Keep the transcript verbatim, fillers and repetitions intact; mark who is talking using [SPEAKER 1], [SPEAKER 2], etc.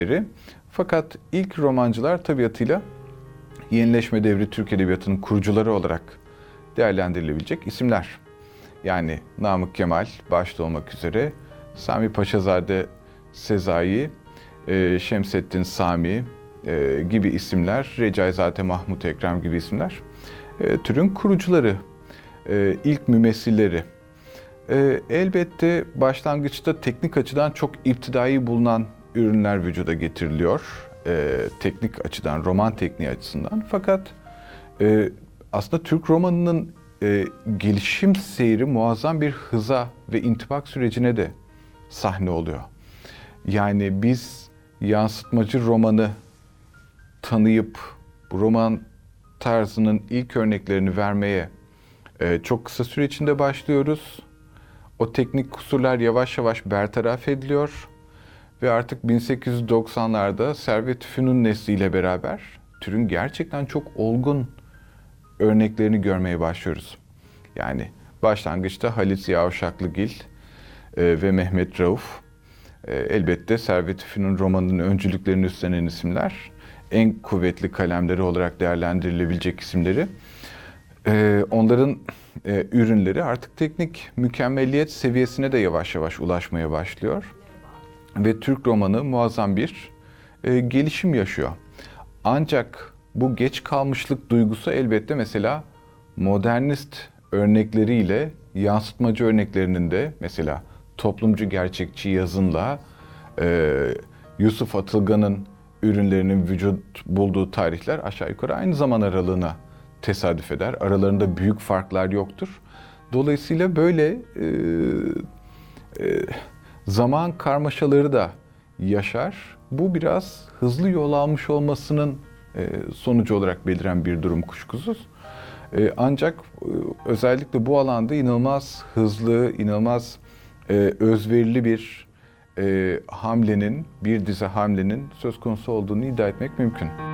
[SPEAKER 1] Fakat ilk romancılar tabiatıyla yenileşme devri Türk Edebiyatı'nın kurucuları olarak değerlendirilebilecek isimler. Yani Namık Kemal başta olmak üzere Sami Paşazade Sezai, e, Şemseddin Sami e, gibi isimler, Recaizade Mahmut Ekrem gibi isimler e, türün kurucuları, e, ilk mümessilleri. E, elbette başlangıçta teknik açıdan çok iptidai bulunan ürünler vücuda getiriliyor. E, teknik açıdan, roman tekniği açısından. Fakat e, aslında Türk romanının e, gelişim seyri muazzam bir hıza ve intibak sürecine de sahne oluyor. Yani biz yansıtmacı romanı tanıyıp bu roman tarzının ilk örneklerini vermeye e, çok kısa süre içinde başlıyoruz. O teknik kusurlar yavaş yavaş bertaraf ediliyor ve artık bin sekiz yüz doksanlarda Servet-i Fünun nesliyle beraber türün gerçekten çok olgun örneklerini görmeye başlıyoruz. Yani başlangıçta Halit Ziya Uşaklıgil e, ve Mehmet Rauf e, elbette Servet-i Fünun romanının öncülüklerini üstlenen isimler, en kuvvetli kalemleri olarak değerlendirilebilecek isimleri. E, onların e, ürünleri artık teknik mükemmelliyet seviyesine de yavaş yavaş ulaşmaya başlıyor. Ve Türk romanı muazzam bir e, gelişim yaşıyor. Ancak bu geç kalmışlık duygusu elbette mesela modernist örnekleriyle yansıtmacı örneklerinin de mesela toplumcu gerçekçi yazınla e, Yusuf Atılgan'ın ürünlerinin vücut bulduğu tarihler aşağı yukarı aynı zaman aralığına tesadüf eder. Aralarında büyük farklar yoktur. Dolayısıyla böyle e, e, zaman karmaşaları da yaşar. Bu biraz hızlı yol almış olmasının e, sonucu olarak beliren bir durum kuşkusuz. E, ancak e, özellikle bu alanda inanılmaz hızlı, inanılmaz e, özverili bir e, hamlenin, bir dizi hamlenin söz konusu olduğunu iddia etmek mümkün.